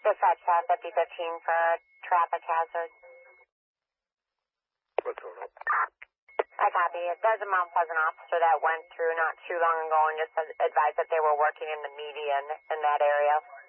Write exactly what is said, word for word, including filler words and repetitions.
Dispatch uh, fifty fifteen for traffic hazard. What's going on? I copy. There's a Mount Pleasant officer that went through not too long ago and just advised that they were working in the median in that area.